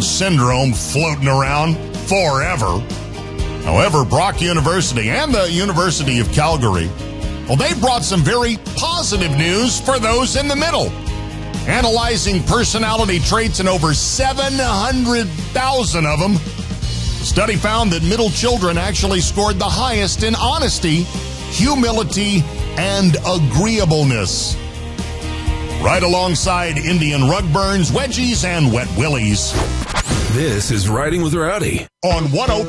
syndrome floating around forever. However, Brock University and the University of Calgary, well, they brought some very positive news for those in the middle. Analyzing personality traits in over 700,000 of them, the study found that middle children actually scored the highest in honesty, humility, and agreeableness. Right alongside Indian rugburns, wedgies, and wet willies. This is Riding with Rowdy on 103.